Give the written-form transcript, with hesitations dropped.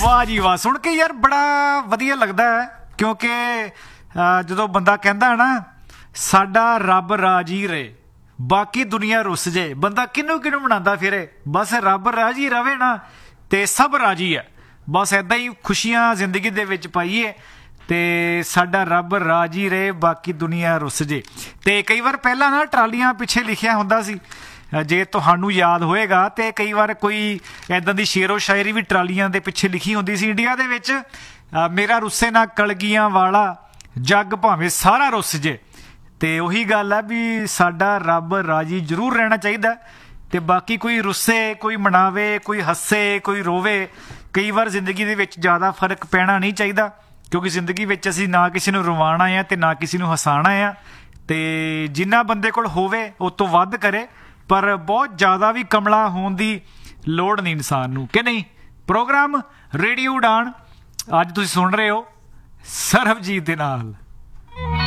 ਵਾਹ ਜੀ ਵਾਹ, ਸੁਣ ਕੇ ਯਾਰ ਬੜਾ ਵਧੀਆ ਲੱਗਦਾ ਹੈ, ਕਿਉਂਕਿ ਜਦੋਂ ਬੰਦਾ ਕਹਿੰਦਾ ਹੈ ਨਾ ਸਾਡਾ ਰੱਬ ਰਾਜੀ ਰਹੇ ਬਾਕੀ ਦੁਨੀਆ ਰੁੱਸ ਜੇ, ਬੰਦਾ ਕਿਹਨੂੰ ਕਿਹਨੂੰ ਮਨਾਉਂਦਾ ਫਿਰੇ, ਬਸ ਰੱਬ ਰਾਜੀ ਰਵੇ ਨਾ ਤੇ ਸਭ ਰਾਜੀ ਹੈ। ਬਸ ਇੱਦਾਂ ਹੀ ਖੁਸ਼ੀਆਂ ਜ਼ਿੰਦਗੀ ਦੇ ਵਿੱਚ ਪਾਈਏ ਤੇ ਸਾਡਾ ਰੱਬ ਰਾਜੀ ਰਹੇ ਬਾਕੀ ਦੁਨੀਆ ਰੁੱਸ ਜੇ। ਤੇ ਕਈ ਵਾਰ ਪਹਿਲਾਂ ਨਾ ਟਰਾਲੀਆਂ ਪਿੱਛੇ ਲਿਖਿਆ ਹੁੰਦਾ ਸੀ, ਜੇ ਤੁਹਾਨੂੰ ਯਾਦ ਹੋਏਗਾ, ਤੇ ਕਈ ਵਾਰ ਕੋਈ ਇੱਦਾਂ ਦੀ ਸ਼ੇਰੋ ਸ਼ਾਇਰੀ ਵੀ ਟਰਾਲੀਆਂ ਦੇ ਪਿੱਛੇ ਲਿਖੀ ਹੁੰਦੀ ਸੀ ਇੰਡੀਆ ਦੇ ਵਿੱਚ, ਮੇਰਾ ਰੁੱਸੇ ਨਾ ਕਲਗੀਆਂ ਵਾਲਾ ਜੱਗ ਭਾਵੇਂ ਸਾਰਾ ਰੁੱਸ ਜੇ। ਤੇ ਉਹੀ ਗੱਲ ਹੈ ਵੀ ਸਾਡਾ ਰੱਬ ਰਾਜੀ ਜ਼ਰੂਰ ਰਹਿਣਾ ਚਾਹੀਦਾ, ਤੇ ਬਾਕੀ ਕੋਈ ਰੁੱਸੇ, ਕੋਈ ਮਨਾਵੇ, ਕੋਈ ਹੱਸੇ, ਕੋਈ ਰੋਵੇ। ਕਈ ਵਾਰ ਜ਼ਿੰਦਗੀ ਦੇ ਵਿੱਚ ਜ਼ਿਆਦਾ ਫਰਕ ਪੈਣਾ ਨਹੀਂ ਚਾਹੀਦਾ, ਕਿਉਂਕਿ ਜ਼ਿੰਦਗੀ ਵਿੱਚ ਅਸੀਂ ਨਾ ਕਿਸੇ ਨੂੰ ਰਵਾਉਣਾ ਆ ਤੇ ਨਾ ਕਿਸੇ ਨੂੰ ਹਸਾਉਣਾ ਆ। ਤੇ ਜਿੰਨਾ ਬੰਦੇ ਕੋਲ ਹੋਵੇ ਉਹ ਤੋਂ ਵੱਧ ਕਰੇ, ਪਰ ਬਹੁਤ ਜ਼ਿਆਦਾ ਵੀ ਕਮਲਾ ਹੋਣ ਦੀ ਲੋੜ ਨਹੀਂ ਇਨਸਾਨ ਨੂੰ, ਕਿ ਨਹੀਂ। ਪ੍ਰੋਗਰਾਮ ਰੇਡੀਓ ਉਡਾਨ ਅੱਜ ਤੁਸੀਂ ਸੁਣ ਰਹੇ ਹੋ ਸਰਬਜੀਤ ਦੇ ਨਾਲ।